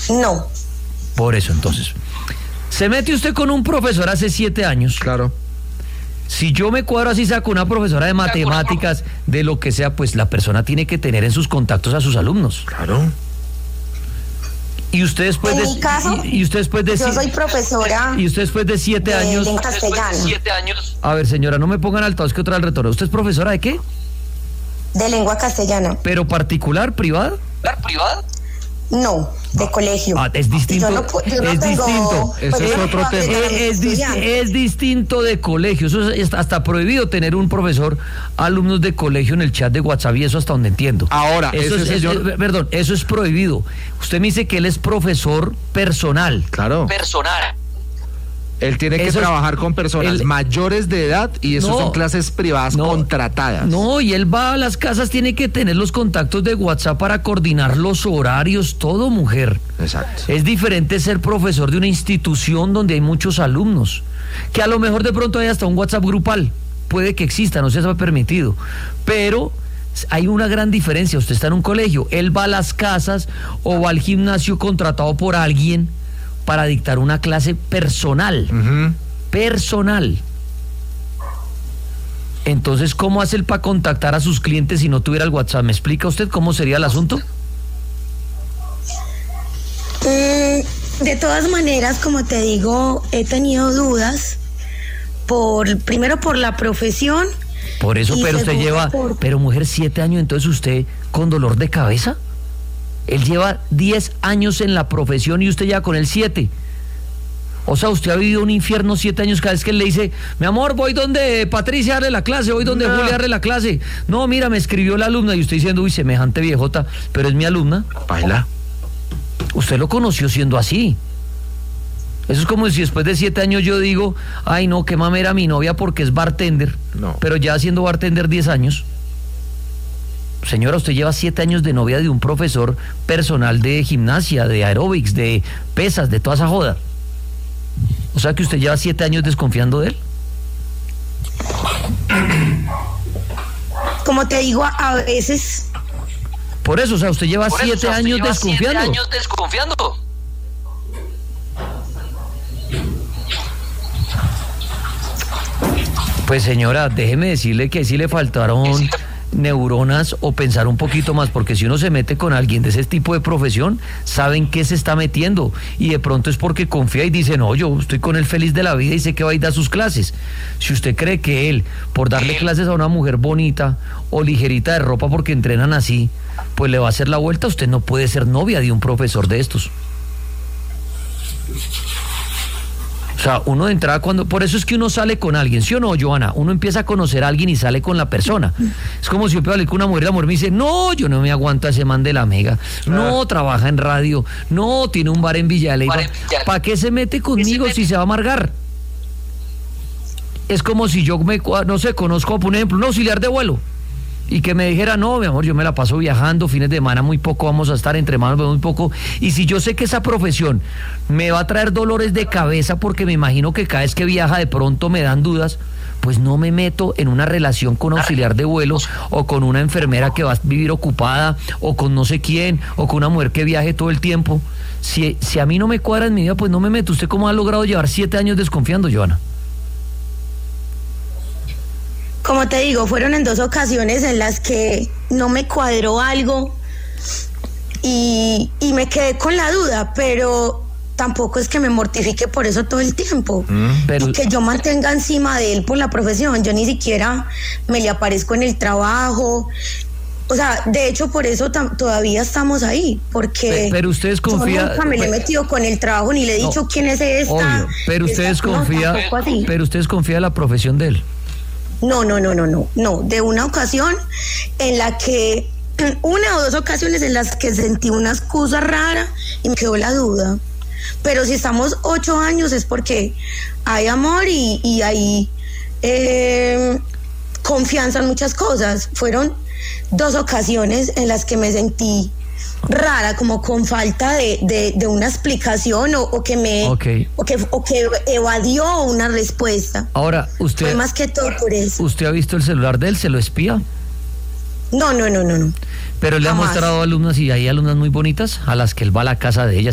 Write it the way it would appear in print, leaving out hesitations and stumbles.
No. Por eso, entonces. Se mete usted con un profesor hace 7 años. Claro. Si yo me cuadro así, saco una profesora de matemáticas, de lo que sea, pues la persona tiene que tener en sus contactos a sus alumnos. Claro. Y usted después en mi caso, y usted después de yo soy profesora. Y usted después de 7 años. En castellano. A ver, señora, no me pongan altavoz que otra vez el retorno. ¿Usted es profesora de qué? De lengua castellana. ¿Pero particular, privada? No, de colegio. Es distinto. Yo no es tengo, distinto. Ese es otro tema. Es distinto de colegio. Eso es hasta prohibido tener un profesor, alumnos de colegio en el chat de WhatsApp, y eso hasta donde entiendo. Ahora, eso perdón, eso es prohibido. Usted me dice que él es profesor personal. Claro. Él tiene que trabajar con personas mayores de edad y eso son clases privadas contratadas. No, y él va a las casas, tiene que tener los contactos de WhatsApp para coordinar los horarios, todo, mujer. Exacto. Es diferente ser profesor de una institución donde hay muchos alumnos, que a lo mejor de pronto hay hasta un WhatsApp grupal, puede que exista, no se ha permitido, pero hay una gran diferencia. Usted está en un colegio, él va a las casas o va al gimnasio contratado por alguien para dictar una clase personal. Personal. Entonces, ¿cómo hace él para contactar a sus clientes si no tuviera el WhatsApp? ¿Me explica usted cómo sería el asunto? De todas maneras, como te digo, he tenido dudas primero por la profesión. Por eso, pero usted lleva, pero mujer, 7 años, entonces usted con dolor de cabeza. Él lleva 10 años en la profesión y usted lleva con él 7. O sea, usted ha vivido un infierno 7 años cada vez que él le dice, mi amor, voy donde Patricia a darle la clase, voy donde Julia a darle la clase. No, mira, me escribió la alumna, y usted diciendo, uy, semejante viejota, pero es mi alumna. Baila. Usted lo conoció siendo así. Eso es como si después de 7 años yo digo, ay no, qué mamera mi novia porque es bartender. No. Pero ya siendo bartender 10 años. Señora, usted lleva 7 años de novia de un profesor personal de gimnasia, de aeróbics, de pesas, de toda esa joda. O sea que usted lleva 7 años desconfiando de él. Como te digo, a veces. Por eso, o sea, usted lleva 7 años desconfiando. 7 años desconfiando. Pues señora, déjeme decirle que sí le faltaron neuronas o pensar un poquito más, porque si uno se mete con alguien de ese tipo de profesión, saben qué se está metiendo, y de pronto es porque confía y dice, no, yo estoy con él feliz de la vida y sé que va a ir a dar sus clases. Si usted cree que él, por darle clases a una mujer bonita o ligerita de ropa porque entrenan así, pues le va a hacer la vuelta, usted no puede ser novia de un profesor de estos. O sea, uno de entrada por eso es que uno sale con alguien, ¿sí o no, Johanna? Uno empieza a conocer a alguien y sale con la persona. Es como si yo puedo hablar con una mujer y la mujer me dice, no, yo no me aguanto a ese man de la Mega, no, trabaja en radio, no, tiene un bar en Villa de Leyva. ¿Para qué se mete conmigo si se va a amargar? Es como si yo no sé, conozco, por ejemplo, un auxiliar de vuelo, y que me dijera, no, mi amor, yo me la paso viajando, fines de semana muy poco vamos a estar, entre manos muy poco, y si yo sé que esa profesión me va a traer dolores de cabeza porque me imagino que cada vez que viaja de pronto me dan dudas, pues no me meto en una relación con auxiliar de vuelo o con una enfermera que va a vivir ocupada o con no sé quién o con una mujer que viaje todo el tiempo. Si a mí no me cuadra en mi vida, pues no me meto. ¿Usted cómo ha logrado llevar 7 años desconfiando, Johanna? Como te digo, fueron en 2 ocasiones en las que no me cuadró algo y me quedé con la duda, pero tampoco es que me mortifique por eso todo el tiempo. Y que yo mantenga encima de él por la profesión. Yo ni siquiera me le aparezco en el trabajo. O sea, de hecho, por eso todavía estamos ahí, porque pero usted desconfía, yo nunca me le he metido con el trabajo ni le he dicho quién es esta. Obvio, pero usted desconfía, pero usted desconfía de la profesión de él. No, de una ocasión en la que, 1 o 2 ocasiones en las que sentí una excusa rara y me quedó la duda. Pero si estamos 8 años es porque hay amor y hay confianza en muchas cosas. Fueron 2 ocasiones en las que me sentí rara, como con falta de una explicación o que evadió una respuesta. Ahora, usted... Fue más que todo por eso. ¿Usted ha visto el celular de él? ¿Se lo espía? No. Pero le ha mostrado alumnas, y hay alumnas muy bonitas a las que él va a la casa de ellas.